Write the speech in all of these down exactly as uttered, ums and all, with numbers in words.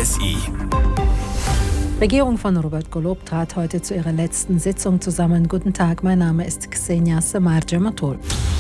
S I. Regierung von Robert Golob trat heute zu ihrer letzten Sitzung zusammen. Guten Tag, mein Name ist Xenia Samarja-Matol.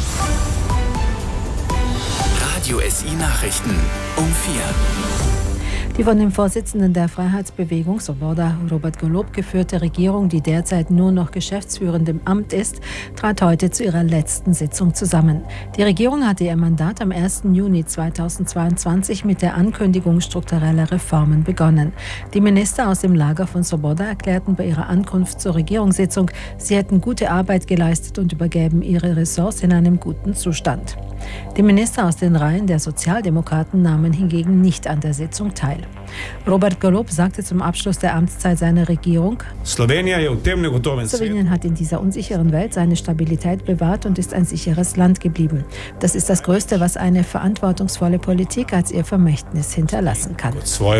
Radio S I Nachrichten um vier. Die von dem Vorsitzenden der Freiheitsbewegung Svoboda, Robert Golob, geführte Regierung, die derzeit nur noch geschäftsführend im Amt ist, trat heute zu ihrer letzten Sitzung zusammen. Die Regierung hatte ihr Mandat am ersten Juni zweitausendzweiundzwanzig mit der Ankündigung struktureller Reformen begonnen. Die Minister aus dem Lager von Svoboda erklärten bei ihrer Ankunft zur Regierungssitzung, sie hätten gute Arbeit geleistet und übergäben ihre Ressorts in einem guten Zustand. Die Minister aus den Reihen der Sozialdemokraten nahmen hingegen nicht an der Sitzung teil. Robert Golob sagte zum Abschluss der Amtszeit seiner Regierung: Slowenien hat in dieser unsicheren Welt seine Stabilität bewahrt und ist ein sicheres Land geblieben. Das ist das Größte, was eine verantwortungsvolle Politik als ihr Vermächtnis hinterlassen kann.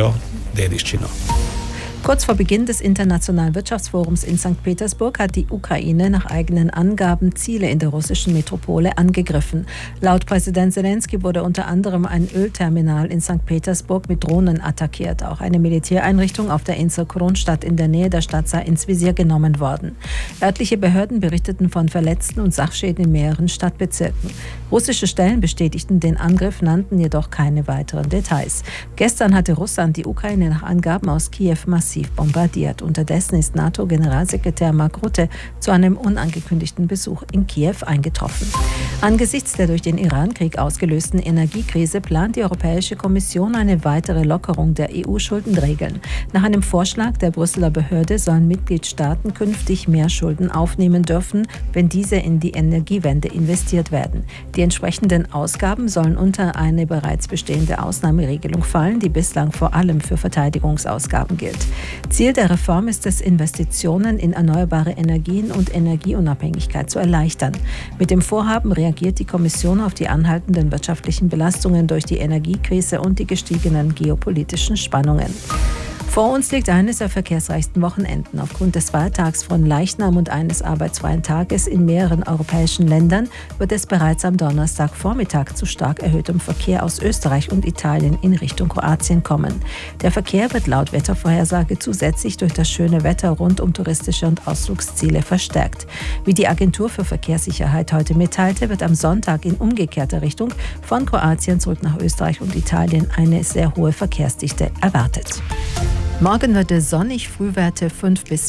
Kurz vor Beginn des Internationalen Wirtschaftsforums in Sankt Petersburg hat die Ukraine nach eigenen Angaben Ziele in der russischen Metropole angegriffen. Laut Präsident Zelensky wurde unter anderem ein Ölterminal in Sankt Petersburg mit Drohnen attackiert. Auch eine Militäreinrichtung auf der Insel Kronstadt in der Nähe der Stadt sei ins Visier genommen worden. Örtliche Behörden berichteten von Verletzten und Sachschäden in mehreren Stadtbezirken. Russische Stellen bestätigten den Angriff, nannten jedoch keine weiteren Details. Gestern hatte Russland die Ukraine nach Angaben aus Kiew massiv bombardiert. Unterdessen ist NATO-Generalsekretär Mark Rutte zu einem unangekündigten Besuch in Kiew eingetroffen. Angesichts der durch den Iran-Krieg ausgelösten Energiekrise plant die Europäische Kommission eine weitere Lockerung der E U-Schuldenregeln. Nach einem Vorschlag der Brüsseler Behörde sollen Mitgliedstaaten künftig mehr Schulden aufnehmen dürfen, wenn diese in die Energiewende investiert werden. Die entsprechenden Ausgaben sollen unter eine bereits bestehende Ausnahmeregelung fallen, die bislang vor allem für Verteidigungsausgaben gilt. Ziel der Reform ist es, Investitionen in erneuerbare Energien und Energieunabhängigkeit zu erleichtern. Mit dem Vorhaben reagiert die Kommission auf die anhaltenden wirtschaftlichen Belastungen durch die Energiekrise und die gestiegenen geopolitischen Spannungen. Vor uns liegt eines der verkehrsreichsten Wochenenden. Aufgrund des Feiertags von Leichnam und eines arbeitsfreien Tages in mehreren europäischen Ländern wird es bereits am Donnerstagvormittag zu stark erhöhtem Verkehr aus Österreich und Italien in Richtung Kroatien kommen. Der Verkehr wird laut Wettervorhersage zusätzlich durch das schöne Wetter rund um touristische und Ausflugsziele verstärkt. Wie die Agentur für Verkehrssicherheit heute mitteilte, wird am Sonntag in umgekehrter Richtung von Kroatien zurück nach Österreich und Italien eine sehr hohe Verkehrsdichte erwartet. Morgen wird es sonnig, Frühwerte fünf bis